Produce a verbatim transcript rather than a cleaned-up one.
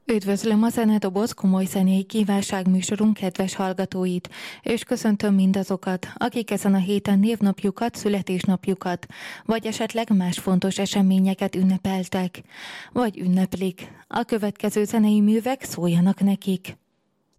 Üdvözlöm a Zenedoboz komoly zenei kívánságműsorunk kedves hallgatóit, és köszöntöm mindazokat, akik ezen a héten névnapjukat, születésnapjukat, vagy esetleg más fontos eseményeket ünnepeltek, vagy ünneplik. A következő zenei művek szóljanak nekik.